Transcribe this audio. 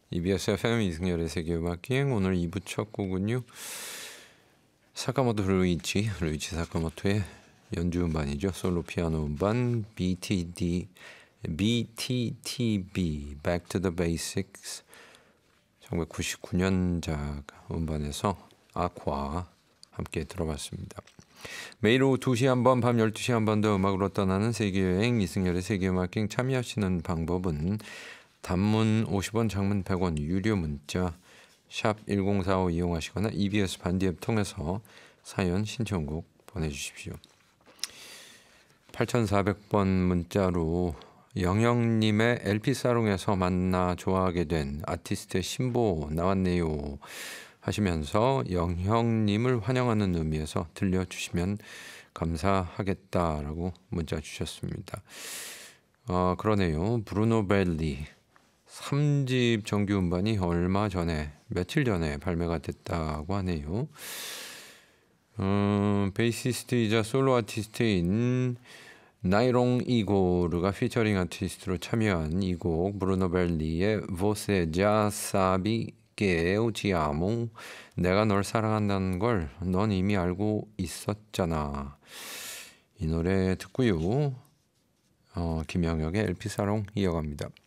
EBS FM 이승열의 세계음악기행 오늘 2부 첫 곡은요. 사카모토 루이치 사카모토의 연주 음반이죠. 솔로 피아노 음반 BTTB Back to the Basics 1999년작 음반에서 아쿠아 함께 들어봤습니다. 매일 오후 2시 한 번, 밤 12시 한 번 더 음악으로 떠나는 세계여행 이승열의 세계음악기행 참여하시는 방법은 단문 50원, 장문 100원, 유료 문자 샵 1045 이용하시거나 EBS 반디 앱 통해서 사연 신청곡 보내주십시오. 8400번 문자로 영영님의 LP사롱에서 만나 좋아하게 된 아티스트의 신보 나왔네요 하시면서 영형님을 환영하는 의미에서 들려주시면 감사하겠다라고 문자 주셨습니다. 그러네요. 브루노 벨리 3집 정규 음반이 며칠 전에 발매가 됐다고 하네요. 베이시스트이자 솔로 아티스트인 나이롱 이고르가 피처링 아티스트로 참여한 이 곡 브루노 벨리의 Você já sabe que eu te amo 내가 널 사랑한다는 걸 넌 이미 알고 있었잖아. 이 노래 듣고요. 김영혁의 LP사롱 이어갑니다.